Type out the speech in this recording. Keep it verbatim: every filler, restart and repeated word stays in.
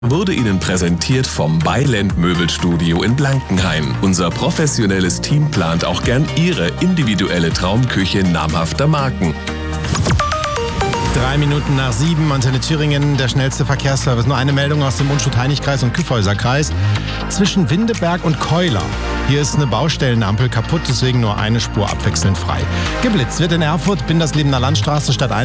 Wurde Ihnen präsentiert vom Byland Möbelstudio in Blankenhain. Unser professionelles Team plant auch gern Ihre individuelle Traumküche namhafter Marken. Drei Minuten nach sieben, Antenne Thüringen, der schnellste Verkehrsservice. Nur eine Meldung aus dem Unstrut-Heinig-Kreis und Kyffhäuser-Kreis. Zwischen Windeberg und Keuler. Hier ist eine Baustellenampel kaputt, deswegen nur eine Spur abwechselnd frei. Geblitzt wird in Erfurt, Bindersliebener Landstraße statt